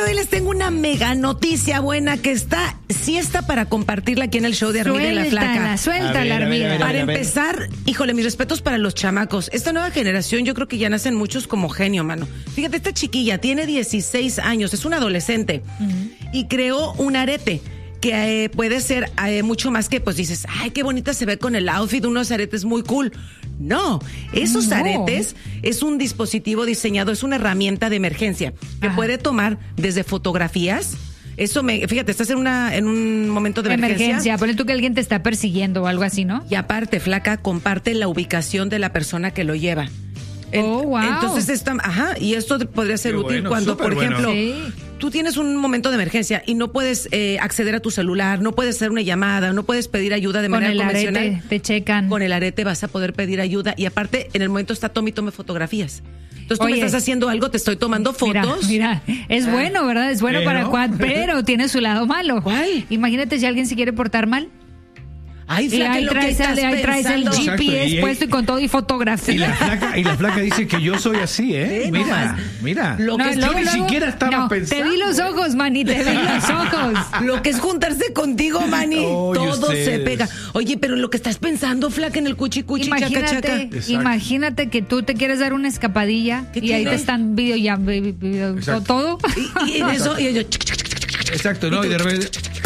de hoy les tengo una mega noticia buena que está para compartirla aquí en el show de Armida y la Flaca. Suéltala, Armida. Para empezar, híjole, mis respetos para los chamacos. Esta nueva generación, yo creo que ya nacen muchos como genio, mano. Fíjate, esta chiquilla tiene 16 años, es una adolescente, y creó un arete que puede ser mucho más que, pues dices, ay, qué bonita se ve con el outfit, unos aretes muy cool. No, esos aretes es un dispositivo diseñado, es una herramienta de emergencia que puede tomar desde fotografías. Fíjate, estás en un momento de emergencia. Ponle tú que alguien te está persiguiendo o algo así, ¿no? Y aparte, Flaca, comparte la ubicación de la persona que lo lleva. Wow. Entonces, y esto podría ser útil cuando, por ejemplo, tú tienes un momento de emergencia y no puedes acceder a tu celular, no puedes hacer una llamada, no puedes pedir ayuda de manera convencional. Con el arete te checan. Con el arete vas a poder pedir ayuda y aparte, en el momento está tome fotografías. Entonces tú me estás haciendo algo, te estoy tomando fotos. Mira, es bueno, ¿verdad? Es bueno para pero tiene su lado malo. ¿Cuál? Imagínate si alguien se quiere portar mal. Ay, Flaca, ahí traes el GPS puesto y con todo y fotografía. Y la flaca dice que yo soy así, ¿eh? Mira. Yo ni siquiera estaba pensando. Te vi los ojos, Manny, te vi los ojos. Lo que es juntarse contigo, Manny, todo se pega. Oye, pero lo que estás pensando, Flaca, en el cuchicuchi, chaca. Imagínate que tú te quieres dar una escapadilla y ahí te están video todo. Y en eso, y yo... Exacto, ¿no? Y de repente...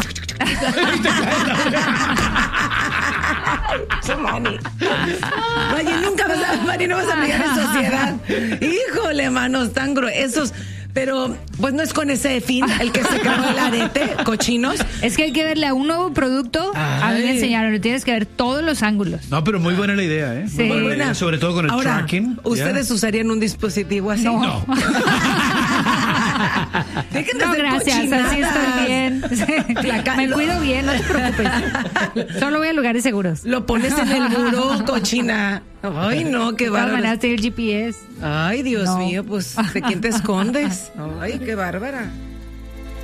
Mani, no vas a brillar en sociedad. Híjole, manos tan gruesos. Pero, pues no es con ese fin el que se creó el arete, cochinos. Es que hay que verle a un nuevo producto. A mí me enseñaron, tienes que ver todos los ángulos. No, pero muy buena la idea, ¿eh? Sí. Muy buena idea, sobre todo con el tracking. ¿Ustedes usarían un dispositivo así? No. No, gracias, así estoy bien. Me cuido bien, no te preocupes. Solo voy a lugares seguros. Lo pones en el buró, cochina. Ay, no, qué bárbara. De el GPS. Ay, Dios mío, pues, ¿de quién te escondes? Ay, qué bárbara.